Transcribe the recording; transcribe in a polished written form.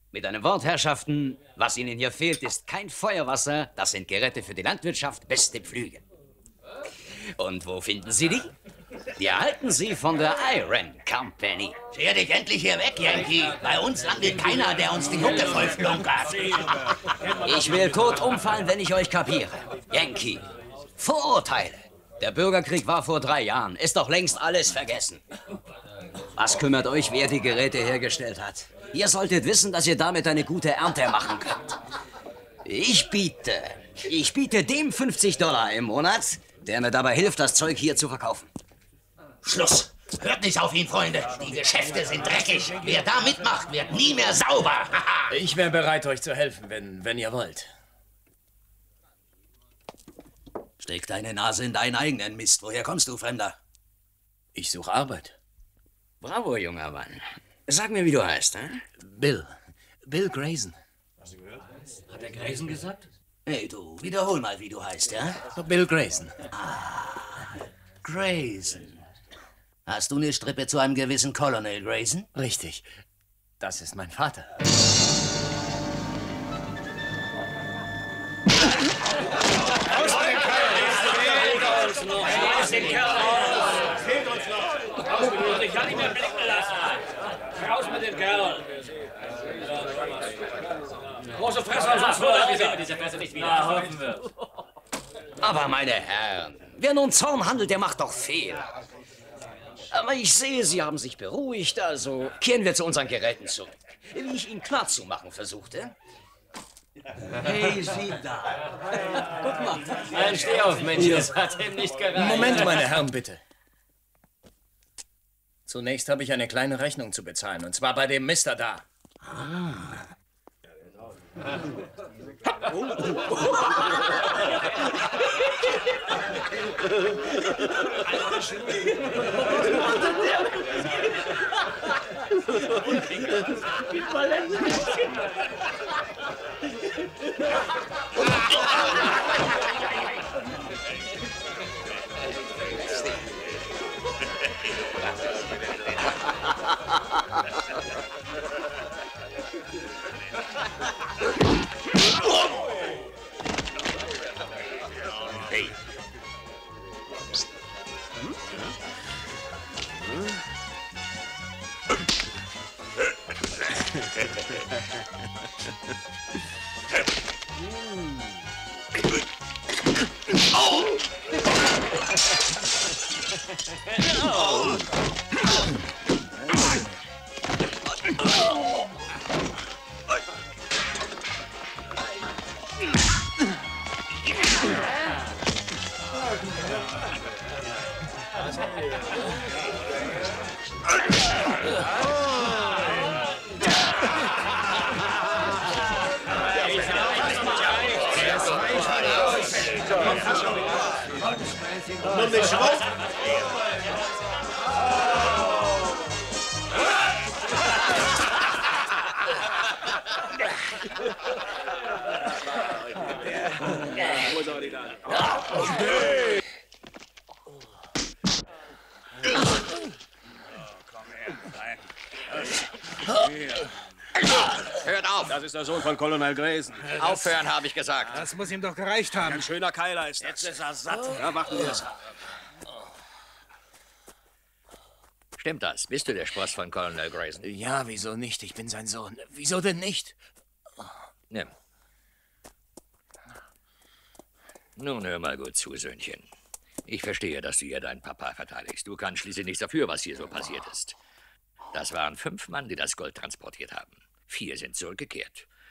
Mit einem Wort, Herrschaften, was Ihnen hier fehlt, ist kein Feuerwasser, das sind Geräte für die Landwirtschaft, beste Pflüge. Und wo finden Sie die? Die erhalten Sie von der Iron Company. Scher dich endlich hier weg, Yankee. Bei uns landet keiner, der uns die Hucke voll flunkert. Ich will tot umfallen, wenn ich euch kapiere. Yankee, Vorurteile. Der Bürgerkrieg war vor 3 Jahren. Ist doch längst alles vergessen. Was kümmert euch, wer die Geräte hergestellt hat? Ihr solltet wissen, dass ihr damit eine gute Ernte machen könnt. Ich biete dem $50 im Monat, der mir dabei hilft, das Zeug hier zu verkaufen. Schluss. Hört nicht auf ihn, Freunde. Die Geschäfte sind dreckig. Wer da mitmacht, wird nie mehr sauber. Ich wäre bereit, euch zu helfen, wenn ihr wollt. Steck deine Nase in deinen eigenen Mist. Woher kommst du, Fremder? Ich suche Arbeit. Bravo, junger Mann. Sag mir, wie du heißt, hä? Bill. Bill Grayson. Hast du gehört? Hat er Grayson gesagt? Hey, du, wiederhol mal, wie du heißt, ja? Bill Grayson. Grayson. Hast du eine Strippe zu einem gewissen Colonel Grayson? Richtig. Das ist mein Vater. Aus dem Kerl raus! Fehlt uns noch! Ich kann nicht mehr blicken lassen! Raus mit dem Kerl! Große Fresse, sonst wird er diese Fresse nicht wieder. Na, hoffen wir. Aber meine Herren, wer nun Zorn handelt, der macht doch Fehler. Aber ich sehe, Sie haben sich beruhigt, also kehren wir zu unseren Geräten zurück. Wie ich Ihnen klarzumachen versuchte. Hey, sieh da. Guck mal. Ein Stehaufmännchen, das hat ihm nicht gereicht. Moment, meine Herren, bitte. Zunächst habe ich eine kleine Rechnung zu bezahlen, und zwar bei dem Mister da. Hey. Nun nicht raus. Hört auf! Das ist der Sohn von Colonel Grayson. Aufhören, habe ich gesagt. Das muss ihm doch gereicht haben. Ein schöner Keiler ist das. Jetzt ist er satt. Ja, warten wir es. Stimmt das? Bist du der Spross von Colonel Grayson? Ja, wieso nicht? Ich bin sein Sohn. Wieso denn nicht? Nimm. Nun hör mal gut zu, Söhnchen. Ich verstehe, dass du hier deinen Papa verteidigst. Du kannst schließlich nichts dafür, was hier so passiert ist. Das waren 5 Mann, die das Gold transportiert haben. 4 sind zurückgekehrt.